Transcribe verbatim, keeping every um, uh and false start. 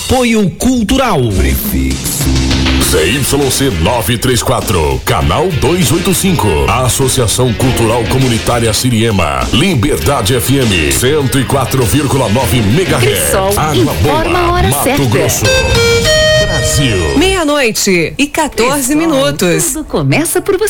Apoio Cultural. Prefixo. Z Y C novecentos e trinta e quatro, Canal duzentos e oitenta e cinco, Associação Cultural Comunitária Siriema, Liberdade F M, cento e quatro vírgula nove megahertz, Água Boa, Mato certa. Grosso, Brasil. Meia-noite e quatorze minutos. Tudo começa por você.